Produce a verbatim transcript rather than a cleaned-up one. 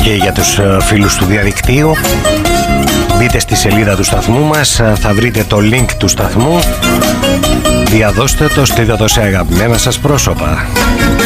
και για τους φίλους του διαδικτύου. Μπείτε στη σελίδα του σταθμού μας, θα βρείτε το link του σταθμού. Διαδώστε το, στείλτε το σε αγαπημένα σας πρόσωπα.